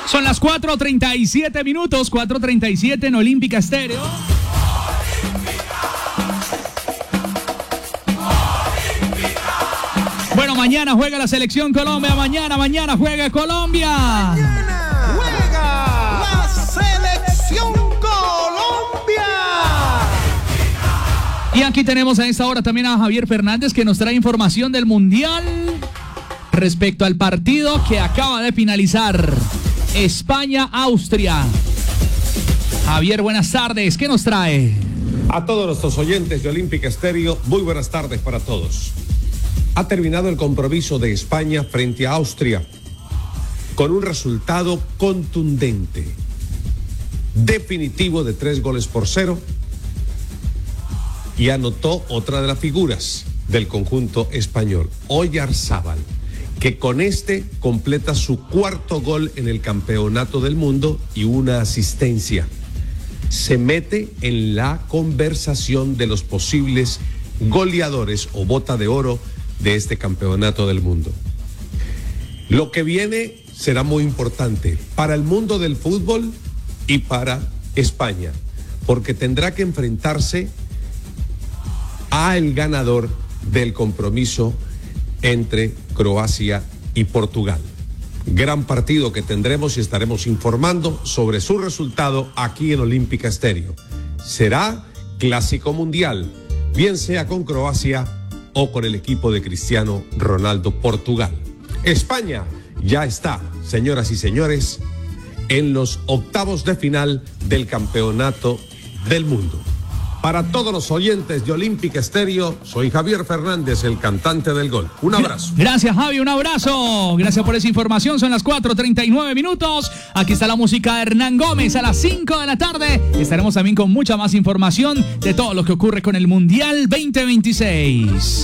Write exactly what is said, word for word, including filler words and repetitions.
Son las cuatro treinta y siete minutos, cuatro treinta y siete en Olímpica Estéreo. Bueno, mañana juega la selección Colombia, mañana, mañana juega Colombia. Mañana juega la selección Colombia. Y aquí tenemos a esta hora también a Javier Fernández, que nos trae información del Mundial respecto al partido que acaba de finalizar. España-Austria. Javier, buenas tardes. ¿Qué nos trae? A todos nuestros oyentes de Olímpica Estéreo, muy buenas tardes para todos. Ha terminado el compromiso de España frente a Austria con un resultado contundente, definitivo de tres goles por cero, y anotó otra de las figuras del conjunto español, Oyarzábal, que con este completa su cuarto gol en el Campeonato del Mundo y una asistencia. Se mete en la conversación de los posibles goleadores o bota de oro de este Campeonato del Mundo. Lo que viene será muy importante para el mundo del fútbol y para España, porque tendrá que enfrentarse al ganador del compromiso entre Croacia y Portugal. Gran partido que tendremos y estaremos informando sobre su resultado aquí en Olímpica Estéreo. Será clásico mundial, bien sea con Croacia o con el equipo de Cristiano Ronaldo, Portugal. España ya está, señoras y señores, en los octavos de final del Campeonato del Mundo. Para todos los oyentes de Olímpica Estéreo, soy Javier Fernández, el cantante del gol. Un abrazo. Gracias, Javi, un abrazo. Gracias por esa información. Son las cuatro treinta y nueve minutos. Aquí está la música de Hernán Gómez a las cinco de la tarde. Estaremos también con mucha más información de todo lo que ocurre con el Mundial veinte veintiséis.